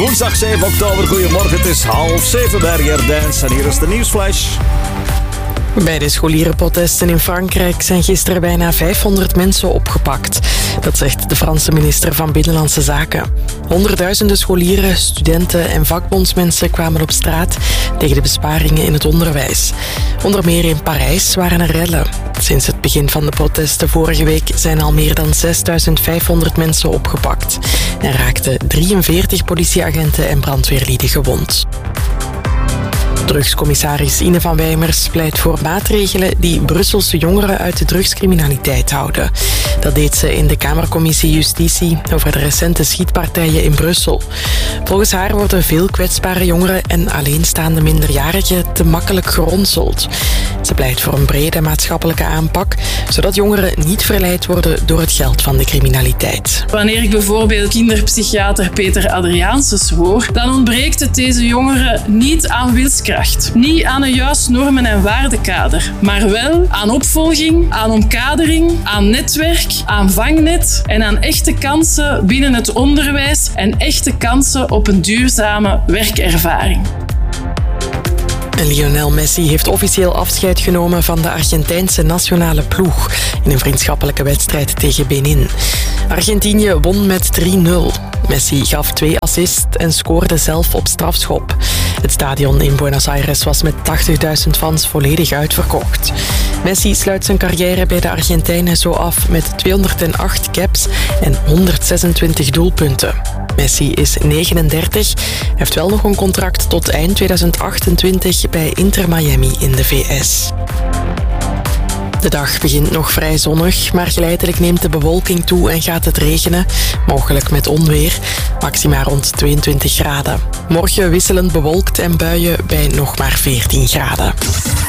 Woensdag 7 oktober, goedemorgen. Het is 6:30 bij RDS en hier is de nieuwsflash. Bij de scholierenprotesten in Frankrijk zijn gisteren bijna 500 mensen opgepakt. Dat zegt de Franse minister van Binnenlandse Zaken. Honderdduizenden scholieren, studenten en vakbondsmensen kwamen op straat tegen de besparingen in het onderwijs. Onder meer in Parijs waren er rellen. Sinds het begin van de protesten vorige week zijn al meer dan 6500 mensen opgepakt. En raakten 43 politieagenten en brandweerlieden gewond. Drugscommissaris Ine van Wijmers pleit voor maatregelen die Brusselse jongeren uit de drugscriminaliteit houden. Dat deed ze in de Kamercommissie Justitie over de recente schietpartijen in Brussel. Volgens haar worden veel kwetsbare jongeren en alleenstaande minderjarigen te makkelijk geronseld. Ze pleit voor een brede maatschappelijke aanpak, zodat jongeren niet verleid worden door het geld van de criminaliteit. Wanneer ik bijvoorbeeld kinderpsychiater Peter Adriaanses hoor, dan ontbreekt het deze jongeren niet aan wilskracht. Niet aan een juist normen- en waardekader, maar wel aan opvolging, aan omkadering, aan netwerk, aan vangnet en aan echte kansen binnen het onderwijs en echte kansen op een duurzame werkervaring. En Lionel Messi heeft officieel afscheid genomen van de Argentijnse nationale ploeg in een vriendschappelijke wedstrijd tegen Benin. Argentinië won met 3-0. Messi gaf 2 assists en scoorde zelf op strafschop. Het stadion in Buenos Aires was met 80.000 fans volledig uitverkocht. Messi sluit zijn carrière bij de Argentijnen zo af met 208 caps en 126 doelpunten. Messi is 39, heeft wel nog een contract tot eind 2028 bij Inter Miami in de VS. De dag begint nog vrij zonnig, maar geleidelijk neemt de bewolking toe en gaat het regenen, mogelijk met onweer, maxima rond 22 graden. Morgen wisselend bewolkt en buien bij nog maar 14 graden.